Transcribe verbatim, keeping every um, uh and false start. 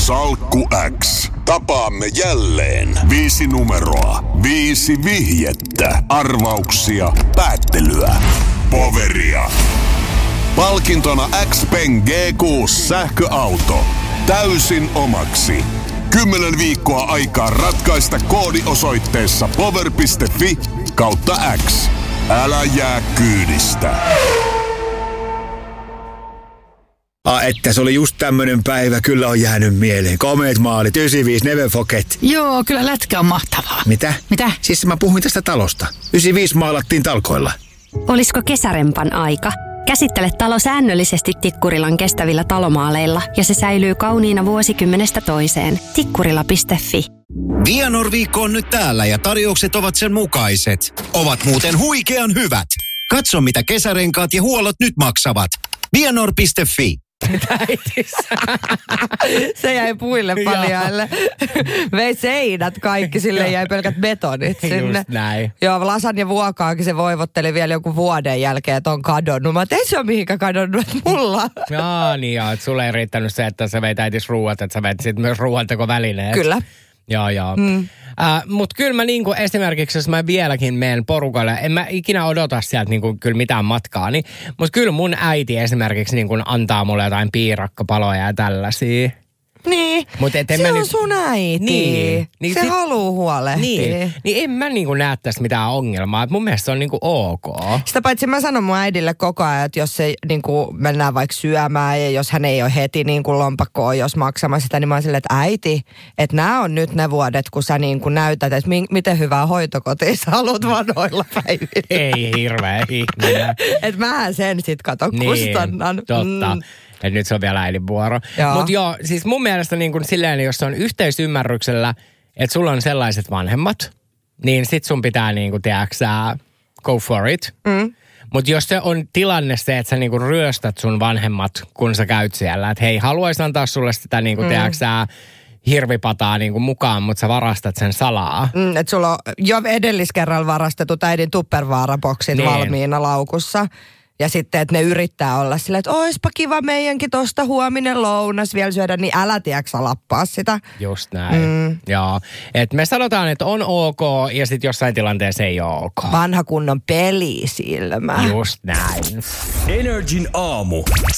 Salkku X. Tapaamme jälleen. Viisi numeroa. Viisi vihjettä. Arvauksia. Päättelyä. Poveria. Palkintona X-Pen G kuusi sähköauto. Täysin omaksi. Kymmenen viikkoa aikaa ratkaista koodi osoitteessa power piste fi kautta X. Älä jää kyydistä. Ah, että se oli just tämmönen päivä, kyllä on jäänyt mieleen. Komeet maalit, yhdeksänkymmentäviisi, never forget. Joo, kyllä lätkä on mahtavaa. Mitä? Mitä? Siis mä puhuin tästä talosta. yhdeksänkymmentäviisi maalattiin talkoilla. Olisiko kesärempan aika? Käsittele talo säännöllisesti Tikkurilan kestävillä talomaaleilla ja se säilyy kauniina vuosikymmenestä toiseen. Tikkurila piste fi. Vianor-viikko on nyt täällä ja tarjoukset ovat sen mukaiset. Ovat muuten huikean hyvät. Katso mitä kesärenkaat ja huollot nyt maksavat. Vianor piste fi. Se jäi puille paljaille. Vei seinät kaikki, sille jäi pelkät betonit sinne. Just näin. Joo, lasagne vuokaakin se voivotteli vielä joku vuoden jälkeen, että on kadonnut. Mä ei se ole mihinkään kadonnut, että mulla. Jaa, niin joo, että sulle ei riittänyt se, että sä veit äitis ruuat, että sä veit sit myös ruoantekovälineet. Kyllä. Joo, joo. Mm. Äh, Mutta kyllä mä niinku esimerkiksi, jos mä vieläkin menen porukalle, en mä ikinä odota sieltä niinku kyllä mitään matkaa, niin, mutta kyllä mun äiti esimerkiksi niinku antaa mulle jotain piirakkapaloja ja tällaisia. Niin, Mut et en se mä on nyt... sun äiti. Niin, niin se sit... haluu huolehtia. Niin, niin en mä niinku näe tässä mitään ongelmaa. Et mun mielestä se on niinku ok. Sitä paitsi mä sanon mun äidille koko ajan, että jos se niinku mennään vaikka syömään ja jos hän ei ole heti niinku lompakkoon, jos maksamassa sitä, niin mä oon silleen, että äiti, että nämä on nyt ne vuodet, kun sä niinku näytät, että mi- miten hyvää hoitokotia sä haluat vanhoilla päivillä. Ei hirveä ihminen. Että mähän sen sit kato niin, kustannan. Totta. Mm. Että nyt se on vielä äidin vuoro. Joo. Mutta joo, siis mun mielestä niin kun silleen, jos se on yhteisymmärryksellä, että sulla on sellaiset vanhemmat, niin sit sun pitää niin kuin, tiedäksä, go for it. Mm. Mutta jos se on tilanne se, että sä niin kuin ryöstät sun vanhemmat, kun sä käyt siellä, että hei, haluais antaa sulle sitä niin kuin, mm. tiedäksä, hirvipataa niin kuin mukaan, mutta sä varastat sen salaa. Mm, että sulla on jo edelliskerralla varastetut äidin tuppervaaraboksit niin valmiina laukussa. Ja sitten, että ne yrittää olla silleen, että oispa kiva meidänkin tosta huominen lounas vielä syödä, niin älä tiedäksä lappaa sitä. Just näin, mm. joo. Että me sanotaan, että on ok ja sitten jossain tilanteessa ei ole ok. Vanha kunnon pelisilmä. Just näin. Energin aamu.